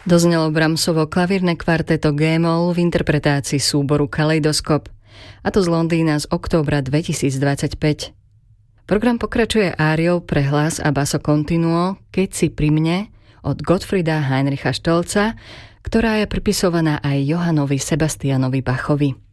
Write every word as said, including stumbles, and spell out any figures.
Doznelo Brahmsovo klavírne kvarteto G-moll v interpretácii súboru Kaleidoskop, a to z Londýna z októbra dvetisícdvadsaťpäť. Program pokračuje áriou pre hlas a basso continuo Keď si pri mne od Gottfrieda Heinricha Stolza, ktorá je pripisovaná aj Johannovi Sebastianovi Bachovi.